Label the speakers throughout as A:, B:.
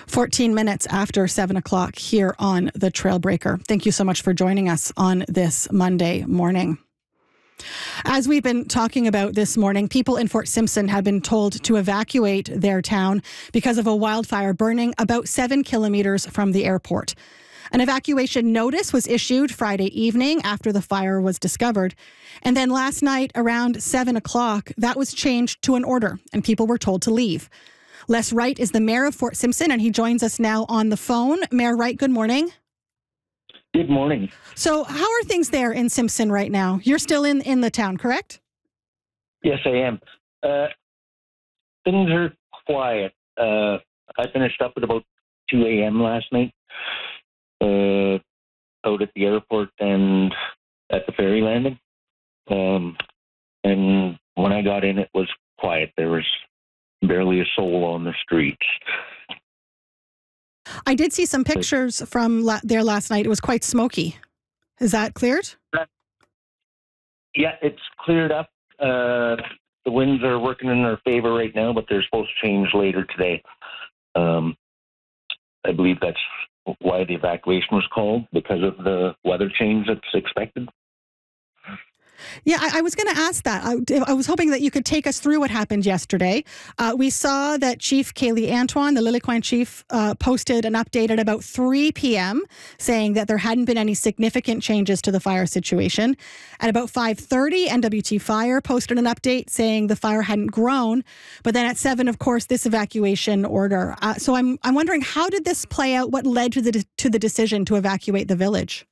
A: 14 minutes after 7 o'clock here on The Trailbreaker. Thank you so much for joining us on this Monday morning. As we've been talking about this morning, people in Fort Simpson have been told to evacuate their town because of a wildfire burning about 7 kilometers from the airport. An evacuation notice was issued Friday evening after the fire was discovered. And then last night around 7 o'clock, that was changed to an order and people were told to leave. Les Wright is the mayor of Fort Simpson and he joins us now on the phone. Mayor Wright, good morning.
B: Good morning.
A: So how are things there in Simpson right now? You're still in the town, correct?
B: Yes, I am. Things are quiet. I finished up at about 2 a.m. last night out at the airport and at the ferry landing. And when I got in, it was quiet. There was barely a soul on the streets.
A: I did see some pictures from there last night. It was quite smoky. Is that cleared?
B: Yeah, it's cleared up. The winds are working in our favor right now, but they're supposed to change later today. I believe that's why the evacuation was called, because of the weather change that's expected.
A: Yeah, I was going to ask that. I was hoping that you could take us through what happened yesterday. We saw that Chief Kaylee Antoine, the Lillekwan chief, posted an update at about 3 p.m. saying that there hadn't been any significant changes to the fire situation. At about 5:30, NWT Fire posted an update saying the fire hadn't grown. But then at 7, of course, this evacuation order. So I'm wondering, how did this play out? What led to the decision to evacuate the village?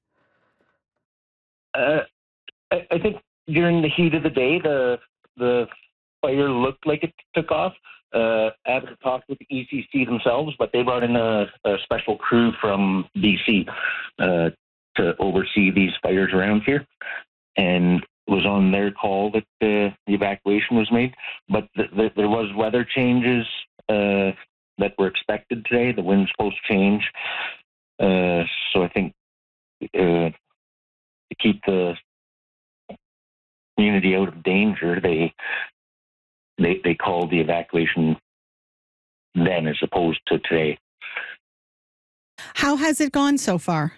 B: I think during the heat of the day, the fire looked like it took off. I haven't talked with the ECC themselves, but they brought in a special crew from BC to oversee these fires around here. And it was on their call that the evacuation was made. But there was weather changes that were expected today. The wind's supposed to change. So I think to keep the community out of danger, they called the evacuation then as opposed to today.
A: How has it gone so far?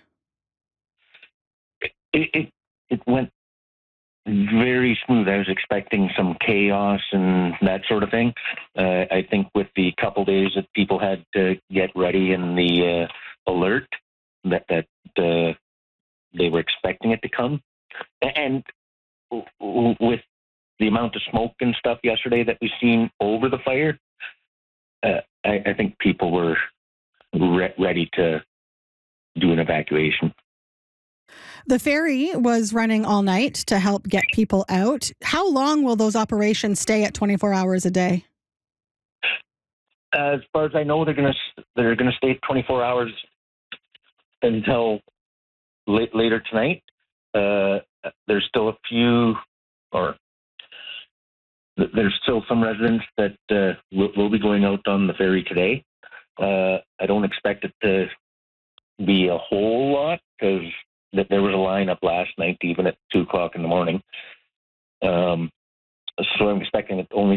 B: It went very smooth. I was expecting some chaos and that sort of thing. I think with the couple days that people had to get ready and the alert that they were expecting it to come. And with the amount of smoke and stuff yesterday that we've seen over the fire, I think people were ready to do an evacuation.
A: The ferry was running all night to help get people out. How long will those operations stay at 24 hours a day?
B: As far as I know, they're gonna stay 24 hours until later tonight. There's still there's still some residents that will be going out on the ferry today. I don't expect it to be a whole lot because there was a lineup last night, even at 2 o'clock in the morning. So I'm expecting it only